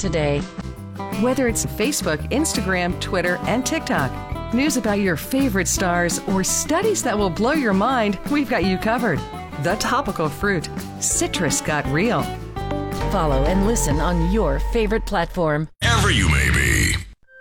today. Whether it's Facebook, Instagram, Twitter, and TikTok, news about your favorite stars, or studies that will blow your mind, we've got you covered. The Topical Fruit. Citrus got real. Follow and listen on your favorite platform. Ever you may